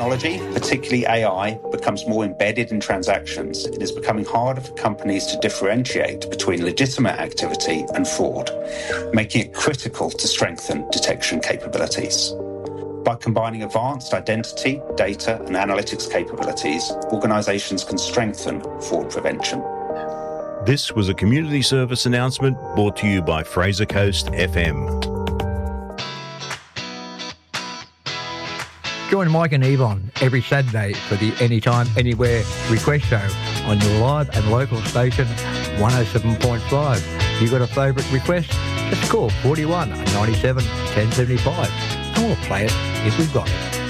technology, particularly AI, becomes more embedded in transactions, it is becoming harder for companies to differentiate between legitimate activity and fraud, making it critical to strengthen detection capabilities. By combining advanced identity, data and analytics capabilities, organisations can strengthen fraud prevention. This was a community service announcement brought to you by Fraser Coast FM. Join Mike and Yvonne every Saturday for the Anytime, Anywhere request show on your live and local station 107.5. You got a favourite request? Just call 41 97 1075 and we'll play it if we've got it.